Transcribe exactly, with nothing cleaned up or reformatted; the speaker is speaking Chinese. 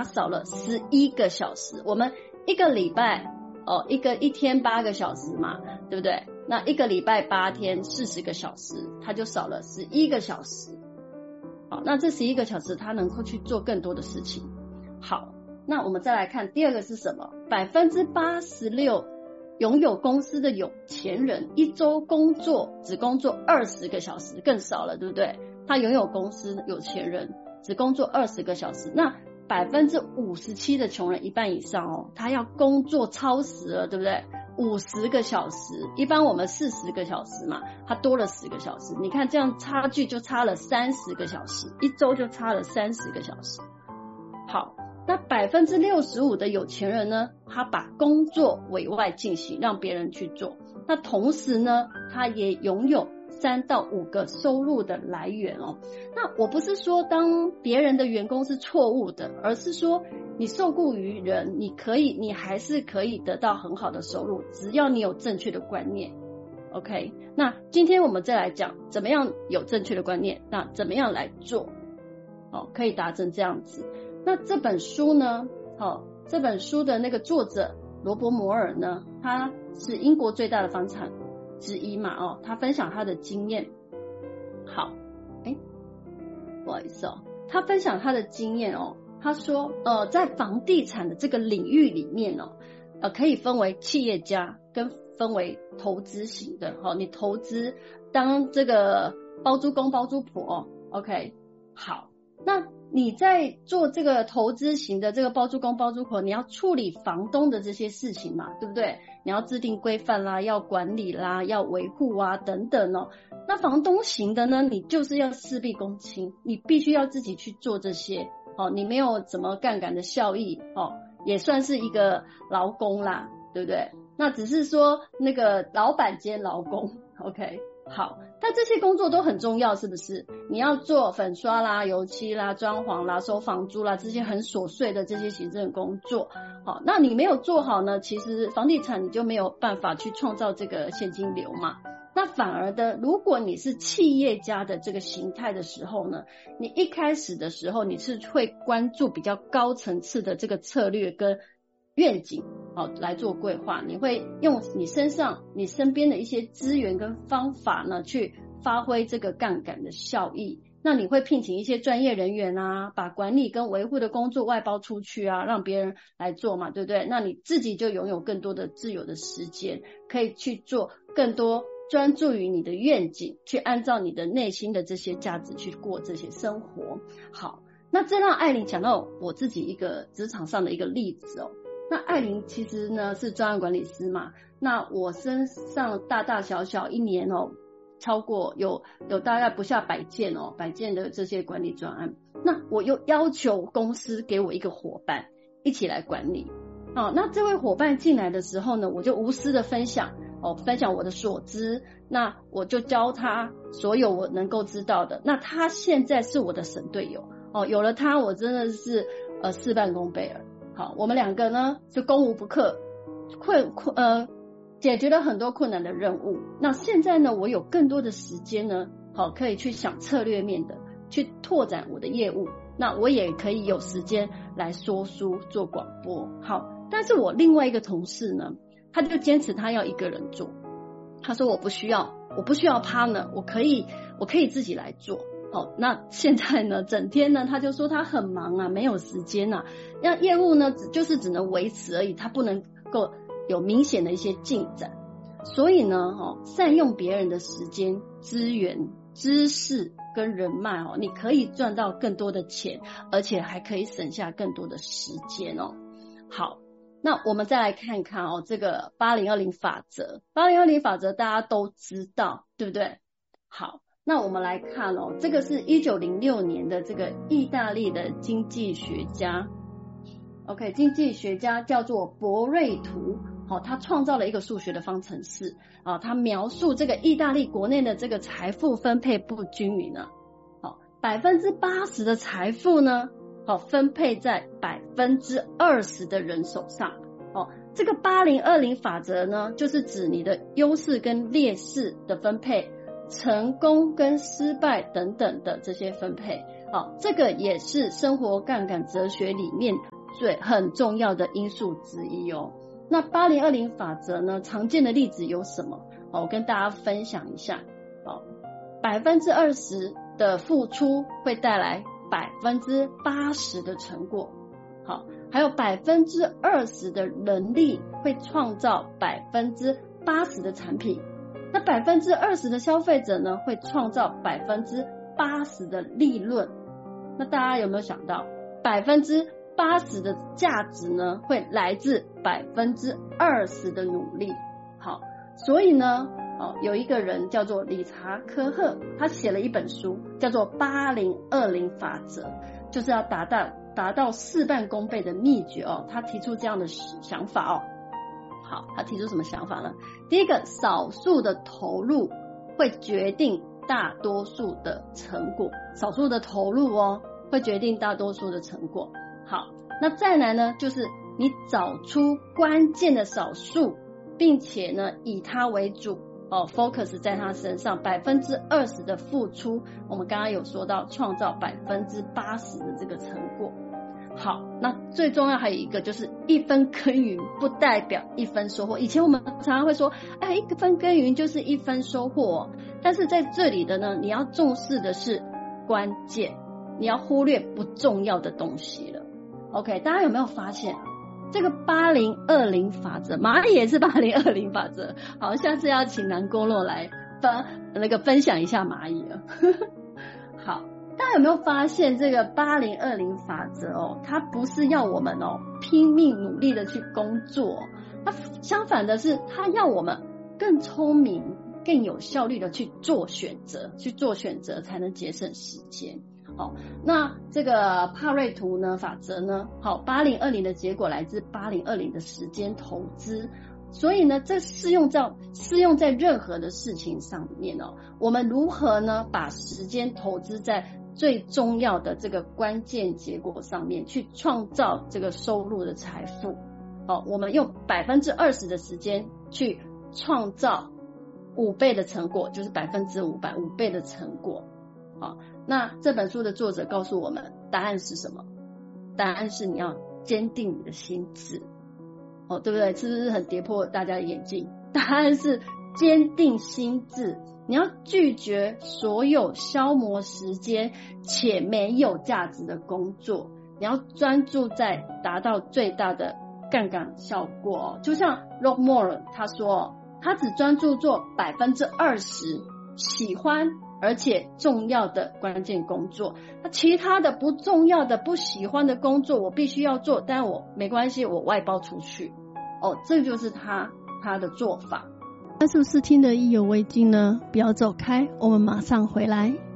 他少了十一个小时。我们一个礼拜哦，一个一天八个小时嘛，对不对？那一个礼拜八天四十个小时，他就少了十一个小时。好，那这十一个小时他能够去做更多的事情。好，那我们再来看第二个是什么？百分之八十六拥有公司的有钱人，一周工作只工作二十个小时，更少了，对不对？他拥有公司有钱人只工作二十个小时，那百分之五十七的穷人，一半以上哦，他要工作超时了，对不对？五十个小时，一般我们四十个小时嘛，他多了十个小时，你看这样差距就差了三十个小时，一周就差了三十个小时。好，那百分之六十五的有钱人呢，他把工作委外进行，让别人去做。那同时呢，他也拥有三到五个收入的来源哦。那我不是说当别人的员工是错误的，而是说你受雇于人，你可以，你还是可以得到很好的收入，只要你有正确的观念。OK， 那今天我们再来讲怎么样有正确的观念，那怎么样来做，哦，可以达成这样子。那这本书呢，哦，这本书的那个作者罗伯摩尔呢，他是英国最大的房产之一嘛，哦，他分享他的经验。好，哎，不好意思哦，他分享他的经验哦，他说，呃，在房地产的这个领域里面哦，呃，可以分为企业家跟分为投资型的，哦，你投资当这个包租公包租婆，哦 ，OK， 好，那你在做这个投资型的这个包租公包租婆，你要处理房东的这些事情嘛，对不对？你要制定规范啦，要管理啦，要维护啊等等哦。那房东型的呢，你就是要事必躬亲，你必须要自己去做这些哦，你没有怎么杠杆的效益哦，也算是一个劳工啦，对不对？那只是说那个老板兼劳工 ，OK。好，但这些工作都很重要，是不是？你要做粉刷啦、油漆啦、装潢啦、收房租啦，这些很琐碎的这些行政工作。好，那你没有做好呢，其实房地产你就没有办法去创造这个现金流嘛。那反而的，如果你是企业家的这个形态的时候呢，你一开始的时候你是会关注比较高层次的这个策略跟愿景，哦，来做规划，你会用你身上你身边的一些资源跟方法呢，去发挥这个杠杆的效益。那你会聘请一些专业人员啊，把管理跟维护的工作外包出去啊，让别人来做嘛，对不对？那你自己就拥有更多的自由的时间，可以去做更多专注于你的愿景，去按照你的内心的这些价值去过这些生活。好，那这让艾琳讲到我自己一个职场上的一个例子哦。那艾琳其实呢是专案管理师嘛，那我身上大大小小一年哦，超过有有大概不下百件哦，百件的这些管理专案。那我又要求公司给我一个伙伴一起来管理。哦，那这位伙伴进来的时候呢，我就无私的分享哦，分享我的所知，那我就教他所有我能够知道的。那他现在是我的神队友哦，有了他，我真的是呃事半功倍了。好，我们两个呢就攻无不克，困困呃解决了很多困难的任务。那现在呢，我有更多的时间呢，好可以去想策略面的，去拓展我的业务。那我也可以有时间来说书做广播。好，但是我另外一个同事呢，他就坚持他要一个人做。他说我不需要，我不需要 partner， 我可以我可以自己来做。好，那现在呢，整天呢，他就说他很忙啊，没有时间啊。那业务呢，只就是只能维持而已，他不能够有明显的一些进展。所以呢，哦，善用别人的时间、资源、知识跟人脉哦，你可以赚到更多的钱，而且还可以省下更多的时间哦。好，那我们再来看看哦，这个八零二零法则。八零二零法则大家都知道，对不对？好。那我们来看哦，这个是一九零六年的这个意大利的经济学家 ，OK， 经济学家叫做博瑞图，好、哦，他创造了一个数学的方程式啊，他描述这个意大利国内的这个财富分配不均匀呢，好，百分之八十的财富呢，好、哦、分配在百分之二十的人手上，哦，这个八零二零法则呢，就是指你的优势跟劣势的分配。成功跟失败等等的这些分配好，这个也是生活杠杆哲学里面最很重要的因素之一哦。那八零二零法则呢，常见的例子有什么？好，我跟大家分享一下。好，百分之二十的付出会带来百分之八十的成果。好，还有百分之二十的能力会创造百分之八十的产品。那百分之二十的消费者呢，会创造百分之八十的利润。那大家有没有想到，百分之八十的价值呢，会来自百分之二十的努力？好，所以呢，哦，有一个人叫做理查科赫，他写了一本书，叫做八零二零法则，就是要达到达到事半功倍的秘诀哦。他提出这样的想法哦。好，他提出什么想法呢？第一个，少数的投入会决定大多数的成果，少数的投入哦，会决定大多数的成果。好，那再来呢，就是你找出关键的少数，并且呢，以它为主哦 ，focus 在它身上，百分之二十的付出，我们刚刚有说到创造百分之八十的这个成果。好，那最重要还有一个就是一分耕耘不代表一分收获。以前我们常常会说，哎，一分耕耘就是一分收获哦，但是在这里的呢，你要重视的是关键，你要忽略不重要的东西了。OK， 大家有没有发现这个八零二零法则，蚂蚁也是八零二零法则。好，下次要请南宫洛来分那个分享一下蚂蚁了。好，大家有没有发现这个八零二零法则哦，它不是要我们哦拼命努力的去工作，它相反的是它要我们更聪明更有效率的去做选择，去做选择才能节省时间。好，那这个帕瑞图呢法则呢，好，八零二零的结果来自八零二零的时间投资，所以呢，这适用在适用在任何的事情上面哦。我们如何呢把时间投资在最重要的这个关键结果上面，去创造这个收入的财富？哦，我们用百分之二十的时间去创造五倍的成果，就是百分之五百五倍的成果。好，那这本书的作者告诉我们，答案是什么？答案是你要坚定你的心智。哦，对不对？是不是很跌破大家的眼镜？答案是坚定心智，你要拒绝所有消磨时间且没有价值的工作，你要专注在达到最大的杠杆效果哦。就像 Rob Moore 他说，他只专注做百分之二十喜欢而且重要的关键工作，那其他的不重要的不喜欢的工作我必须要做，但我没关系，我外包出去。哦，这就是他他的做法。 那是不是听得意犹未尽呢？不要走开，我们马上回来。